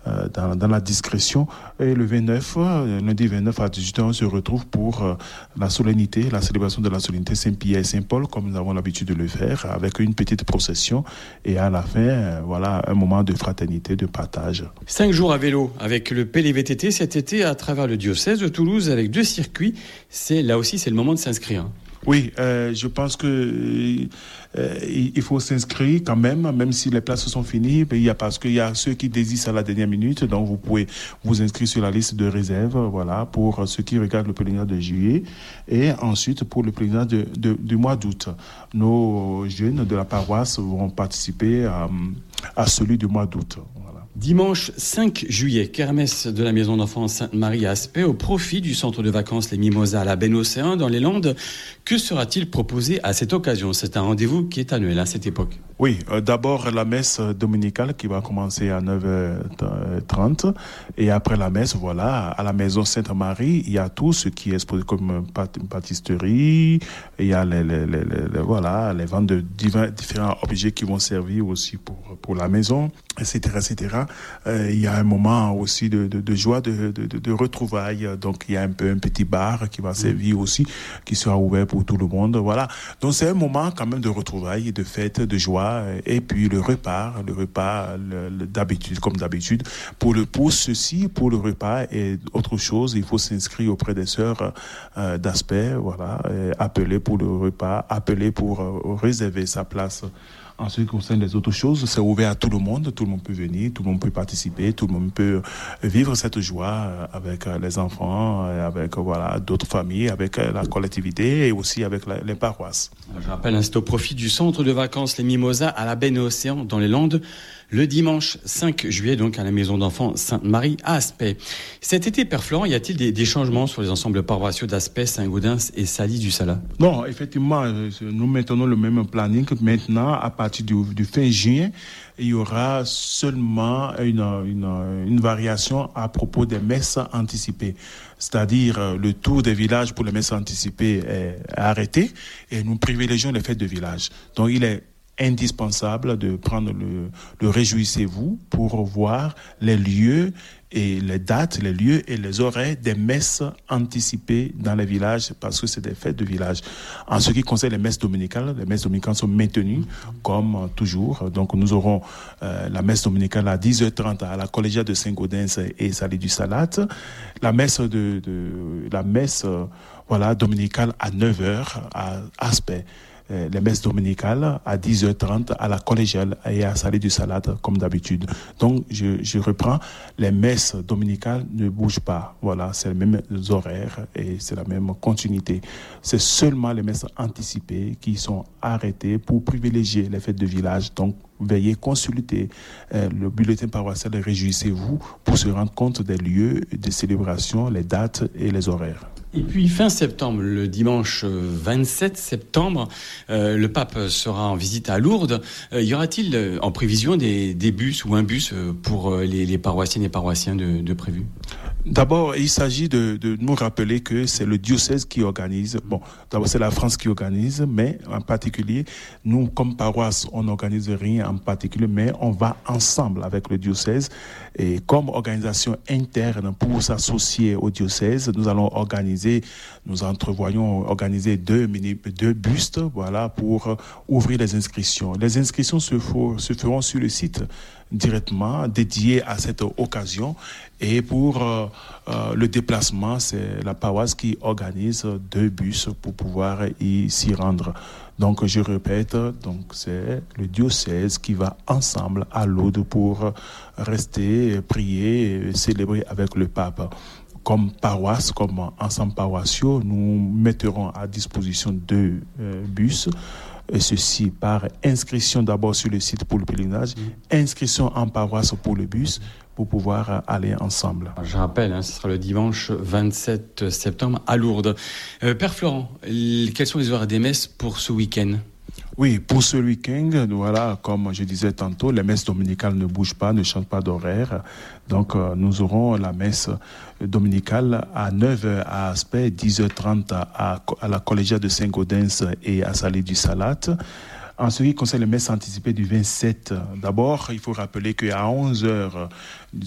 dans la discrétion. Et le 29, lundi 29 à 18h, on se retrouve pour la solennité, la célébration de la solennité Saint-Pierre et Saint-Paul, comme nous avons l'habitude de le faire, avec une petite procession. Et à la fin, voilà, un moment de fraternité, de partage. 5 jours à vélo avec le PLVTT cet été à travers le diocèse de Toulouse avec 2 circuits. Là aussi, c'est le moment de s'inscrire. Oui, je pense que il faut s'inscrire quand même si les places sont finies. Parce qu'il y a ceux qui désistent à la dernière minute, donc vous pouvez vous inscrire sur la liste de réserve, voilà, pour ceux qui regardent le pèlerinage de juillet, et ensuite pour le pèlerinage du mois d'août. Nos jeunes de la paroisse vont participer à celui du mois d'août. Voilà. Dimanche 5 juillet, kermesse de la Maison d'Enfants Sainte-Marie à Aspet au profit du centre de vacances Les Mimosas à la Benne-Océan dans les Landes. Que sera-t-il proposé à cette occasion ? C'est un rendez-vous qui est annuel à cette époque. Oui, d'abord la messe dominicale qui va commencer à 9h30 et après la messe, voilà, à la Maison Sainte-Marie, il y a tout ce qui est exposé comme pâtisserie, il y a les ventes de différents objets qui vont servir aussi pour la maison, etc., etc. Il y a un moment aussi de joie, de retrouvailles. Donc il y a un petit bar qui va servir aussi, qui sera ouvert pour tout le monde. Voilà. Donc c'est un moment quand même de retrouvailles, de fête, de joie. Et puis le repas d'habitude, comme d'habitude. Pour le repas et autre chose, il faut s'inscrire auprès des sœurs d'Aspect. Voilà. Appeler pour le repas, appeler pour réserver sa place. En ce qui concerne les autres choses, c'est ouvert à tout le monde peut venir, tout le monde peut participer, tout le monde peut vivre cette joie avec les enfants, avec d'autres familles, avec la collectivité et aussi avec les paroisses. Je rappelle, c'est au profit du centre de vacances Les Mimosas à la Benne-Océan dans les Landes, le dimanche 5 juillet, donc à la Maison d'Enfants Sainte-Marie à Aspet. Cet été, Père Florent, y a-t-il des changements sur les ensembles paroissiaux d'Aspet, Saint-Gaudens et Sali-du-Salat ? Non, effectivement, nous maintenons le même planning. Maintenant, à partir du fin juin, il y aura seulement une variation à propos des messes anticipées. C'est-à-dire le tour des villages pour les messes anticipées est arrêté et nous privilégions les fêtes de village. Donc il est indispensable de prendre le Réjouissez-vous pour voir les lieux et les dates, les lieux et les horaires des messes anticipées dans les villages parce que c'est des fêtes de village. En ce qui concerne les messes dominicales sont maintenues comme toujours. Donc nous aurons la messe dominicale à 10h30 à la collégiale de Saint-Gaudens et Sali-du-Salat. La messe dominicale à 9h à Aspet. Les messes dominicales à 10h30 à la collégiale et à Sali-du-Salat comme d'habitude. Donc je reprends, les messes dominicales ne bougent pas. Voilà, c'est les mêmes horaires et c'est la même continuité. C'est seulement les messes anticipées qui sont arrêtées pour privilégier les fêtes de village. Donc veuillez consulter le bulletin paroissial et Réjouissez-vous pour se rendre compte des lieux de célébration, les dates et les horaires. Et puis fin septembre, le dimanche 27 septembre, le pape sera en visite à Lourdes. Y aura-t-il en prévision des bus ou un bus pour les paroissiennes et paroissiens de prévu ? D'abord, il s'agit de nous rappeler que c'est le diocèse qui organise. Bon, d'abord, c'est la France qui organise, mais en particulier, nous, comme paroisse, on n'organise rien en particulier, mais on va ensemble avec le diocèse. Et comme organisation interne pour s'associer au diocèse, nous entrevoyons organiser deux bustes, voilà, pour ouvrir les inscriptions. Les inscriptions se feront sur le site directement dédié à cette occasion. Et pour le déplacement, c'est la paroisse qui organise 2 bus pour pouvoir s'y rendre. Donc, je répète, c'est le diocèse qui va ensemble à Lourdes pour rester, prier, célébrer avec le pape. Comme paroisse, comme ensemble paroissiaux, nous mettrons à disposition 2 bus. Et ceci par inscription d'abord sur le site pour le pèlerinage, inscription en paroisse pour le bus, pour pouvoir aller ensemble. Je rappelle, ce sera le dimanche 27 septembre à Lourdes. Père Florent, quels sont les horaires des messes pour ce week-end ? Oui, pour ce week-end, voilà, comme je disais tantôt, les messes dominicales ne bougent pas, ne changent pas d'horaire. Donc, nous aurons la messe dominicale à 9h à Aspet, 10h30 à la collégiale de Saint-Gaudens et à Sali-du-Salat. En ce qui concerne les messes anticipées du 27, d'abord, il faut rappeler qu'à 11h